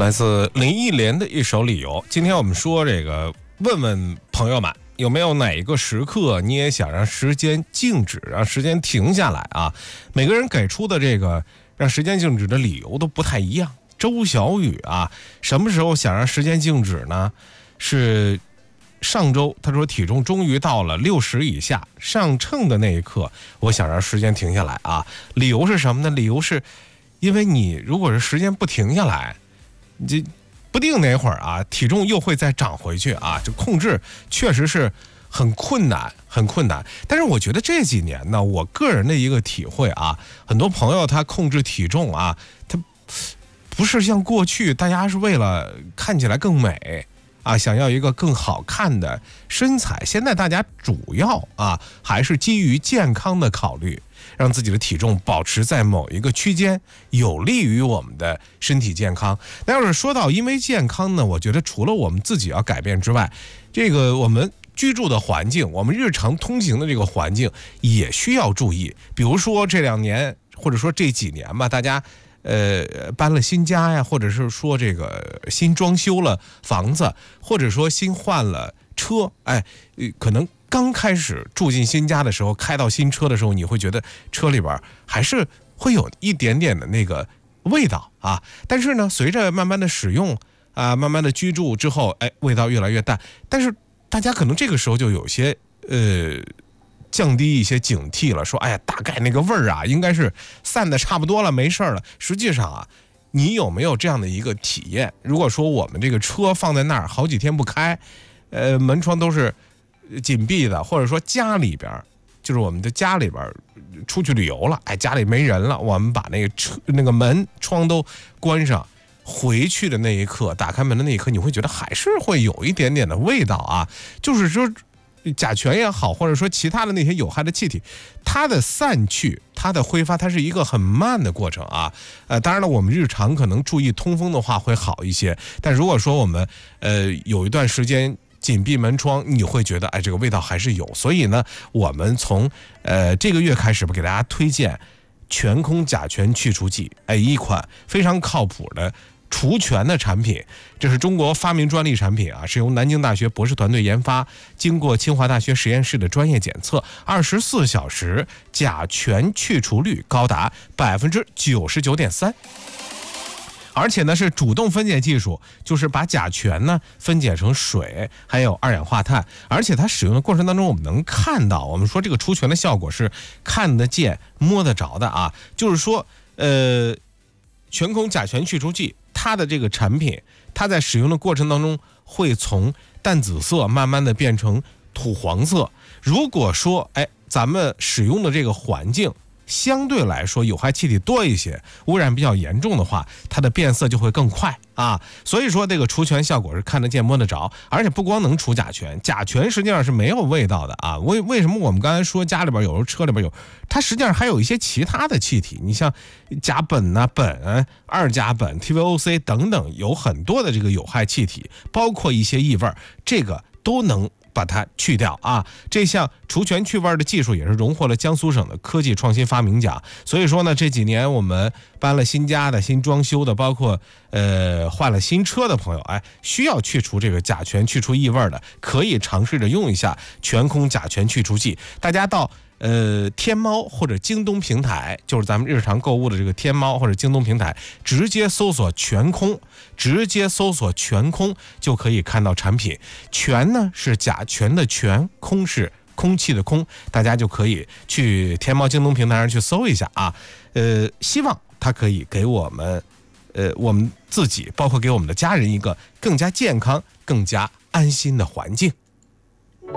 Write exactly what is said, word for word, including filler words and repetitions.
来自林忆莲的一首《理由》。今天我们说这个，问问朋友们有没有哪一个时刻你也想让时间静止，让时间停下来啊？每个人给出的这个让时间静止的理由都不太一样。周小雨啊，什么时候想让时间静止呢？是上周他说体重终于到了六十以下，上秤的那一刻，我想让时间停下来啊。理由是什么呢？理由是因为你如果是时间不停下来，你这不定哪会儿啊，体重又会再涨回去啊，这控制确实是很困难，很困难。但是我觉得这几年呢，我个人的一个体会啊，很多朋友他控制体重啊，他不是像过去大家是为了看起来更美啊，想要一个更好看的身材，现在大家主要啊还是基于健康的考虑，让自己的体重保持在某一个区间，有利于我们的身体健康。那要是说到因为健康呢，我觉得除了我们自己要改变之外，这个我们居住的环境，我们日常通行的这个环境也需要注意。比如说这两年或者说这几年吧，大家呃，搬了新家呀，或者是说这个新装修了房子，或者说新换了车，哎，可能刚开始住进新家的时候，开到新车的时候，你会觉得车里边还是会有一点点的那个味道啊。但是呢，随着慢慢的使用啊，慢慢的居住之后，哎，味道越来越淡。但是大家可能这个时候就有些呃。降低一些警惕了，说哎呀，大概那个味儿啊，应该是散的差不多了，没事了。实际上啊，你有没有这样的一个体验？如果说我们这个车放在那儿好几天不开，呃，门窗都是紧闭的，或者说家里边就是我们的家里边出去旅游了，哎，家里没人了，我们把那个车那个门窗都关上，回去的那一刻，打开门的那一刻，你会觉得还是会有一点点的味道啊，就是说。甲醛也好，或者说其他的那些有害的气体，它的散去，它的挥发，它是一个很慢的过程啊。呃，当然了，我们日常可能注意通风的话会好一些，但如果说我们呃有一段时间紧闭门窗，你会觉得哎，这个味道还是有。所以呢，我们从呃这个月开始吧，给大家推荐全空甲醛去除剂，哎，一款非常靠谱的除醛的产品，这是中国发明专利产品啊，是由南京大学博士团队研发，经过清华大学实验室的专业检测，二十四小时甲醛去除率高达百分之九十九点三，而且呢是主动分解技术，就是把甲醛呢分解成水，还有二氧化碳，而且它使用的过程当中，我们能看到，我们说这个除醛的效果是看得见、摸得着的啊，就是说，呃，全空甲醛去除剂。它的这个产品，它在使用的过程当中会从淡紫色慢慢的变成土黄色。如果说，哎，咱们使用的这个环境相对来说有害气体多一些，污染比较严重的话，它的变色就会更快啊。所以说这个除醛效果是看得见摸得着，而且不光能除甲醛，甲醛实际上是没有味道的啊。为为什么我们刚才说家里边有时候车里边有，它实际上还有一些其他的气体，你像甲苯啊、苯、二甲苯、T V O C 等等，有很多的这个有害气体，包括一些异味，这个都能把它去掉啊！这项除醛去味的技术也是荣获了江苏省的科技创新发明奖。所以说呢，这几年我们搬了新家的、新装修的，包括呃换了新车的朋友，哎，需要去除这个甲醛、去除异味的，可以尝试着用一下全空甲醛去除剂。大家到呃天猫或者京东平台，就是咱们日常购物的这个天猫或者京东平台，直接搜索全空，直接搜索全空就可以看到产品。全呢是甲醛的醛，空是空气的空，大家就可以去天猫、京东平台上去搜一下啊。呃，希望它可以给我们，呃，我们自己，包括给我们的家人一个更加健康、更加安心的环境。